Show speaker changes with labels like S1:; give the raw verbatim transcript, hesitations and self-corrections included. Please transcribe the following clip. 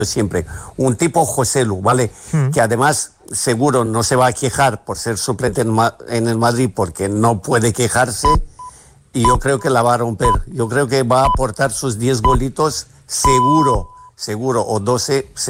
S1: siempre. Un tipo José Lu, ¿vale? Mm. Que además seguro no se va a quejar por ser suplente en, Ma- en el Madrid porque no puede quejarse y yo creo que la va a romper. Yo creo que va a aportar sus diez golitos seguro, seguro, o doce